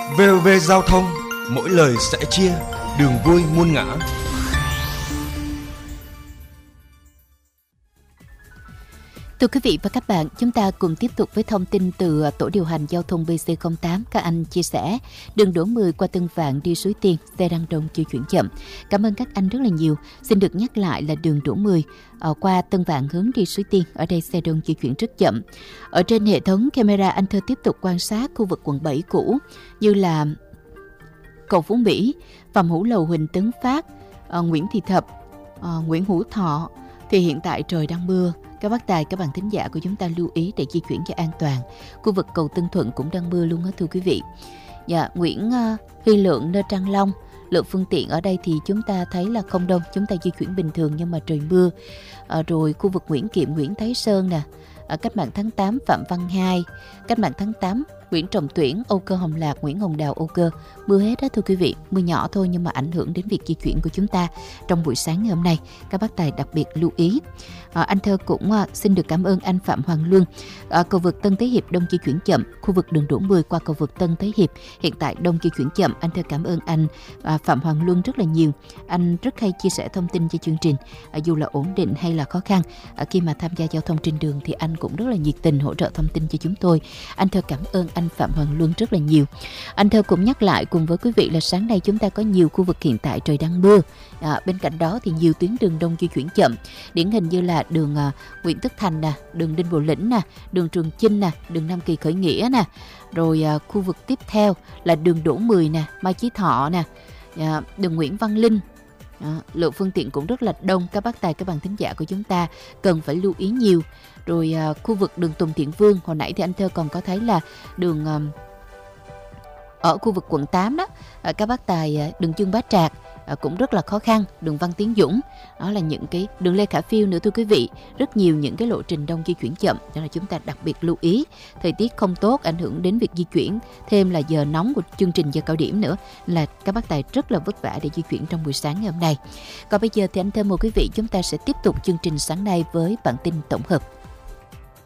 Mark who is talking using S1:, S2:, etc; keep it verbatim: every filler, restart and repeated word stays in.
S1: vê o vê Giao thông, mỗi lời sẻ chia, đường vui muôn ngã.
S2: Thưa quý vị và các bạn, chúng ta cùng tiếp tục với thông tin từ tổ điều hành giao thông bê xê không tám. Các anh chia sẻ, đường đỗ mười qua Tân Vạn đi Suối Tiên, xe đang đông chưa chuyển chậm. Cảm ơn các anh rất là nhiều. Xin được nhắc lại là đường đỗ mười ở qua Tân Vạn hướng đi Suối Tiên, ở đây xe đông di chuyển rất chậm. Ở trên hệ thống camera, anh Thơ tiếp tục quan sát khu vực quận bảy cũ như là cầu Phú Mỹ, Phạm Hữu Lầu, Huỳnh Tấn Phát, uh, Nguyễn Thị Thập, uh, Nguyễn Hữu Thọ. Thì hiện tại trời đang mưa. Các bác tài, các bạn thính giả của chúng ta lưu ý để di chuyển cho an toàn. Khu vực cầu Tân Thuận cũng đang mưa luôn đó thưa quý vị. Dạ, Nguyễn uh, Huy Lượng, nơi Trang Long, lượng phương tiện ở đây thì chúng ta thấy là không đông, chúng ta di chuyển bình thường nhưng mà trời mưa. À, rồi khu vực Nguyễn Kiệm, Nguyễn Thái Sơn nè, à, Cách mạng tháng tám, Phạm Văn Hai, Cách mạng tháng tám, Nguyễn Trọng Tuyển, Âu Cơ Hồng Lạc, Nguyễn Hồng Đào, Âu Cơ. Mưa hết đó thưa quý vị, mưa nhỏ thôi nhưng mà ảnh hưởng đến việc di chuyển của chúng ta trong buổi sáng ngày hôm nay. Các bác tài đặc biệt lưu ý. À, anh Thơ cũng à, xin được cảm ơn anh Phạm Hoàng Luân. À, cầu vượt Tân Thế Hiệp đông di chuyển chậm, khu vực đường đỗ mười qua cầu vượt Tân Thế Hiệp hiện tại đông di chuyển chậm. Anh Thơ cảm ơn anh à, Phạm Hoàng Luân rất là nhiều. Anh rất hay chia sẻ thông tin cho chương trình, à, dù là ổn định hay là khó khăn. À, khi mà tham gia giao thông trên đường thì anh cũng rất là nhiệt tình hỗ trợ thông tin cho chúng tôi. Anh Thơ cảm ơn anh Phạm Hoàng Luân rất là nhiều. Anh Thơ cũng nhắc lại cùng với quý vị là sáng nay chúng ta có nhiều khu vực hiện tại trời đang mưa. À, bên cạnh đó thì nhiều tuyến đường đông di chuyển chậm, điển hình như là đường à, Nguyễn Tất Thành nè, đường Đinh Bộ Lĩnh nè, đường Trường Chinh nè, đường Nam Kỳ Khởi Nghĩa nè. Rồi à, khu vực tiếp theo là đường Đỗ mười nè, Mai Chí Thọ nè, à, đường Nguyễn Văn Linh. À, lượng phương tiện cũng rất là đông. Các bác tài, các bạn thính giả của chúng ta cần phải lưu ý nhiều. Rồi à, khu vực đường Tùng Thiện Vương, hồi nãy thì anh Thơ còn có thấy là đường à, ở khu vực quận tám đó, à, các bác tài, à, đường Dương Bá Trạc à, cũng rất là khó khăn, đường Văn Tiến Dũng, đó là những cái đường Lê Khả Phiêu nữa thưa quý vị. Rất nhiều những cái lộ trình đông di chuyển chậm, cho nên chúng ta đặc biệt lưu ý. Thời tiết không tốt ảnh hưởng đến việc di chuyển, thêm là giờ nóng của chương trình giờ cao điểm nữa, là các bác tài rất là vất vả để di chuyển trong buổi sáng ngày hôm nay. Còn bây giờ thì anh Thơ mời quý vị chúng ta sẽ tiếp tục chương trình sáng nay với bản tin tổng hợp.